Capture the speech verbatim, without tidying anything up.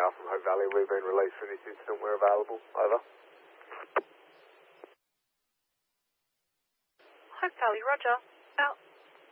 Tower from Hope Valley. We've been released for this incident. We're available. Over. Hope Valley, roger. Out.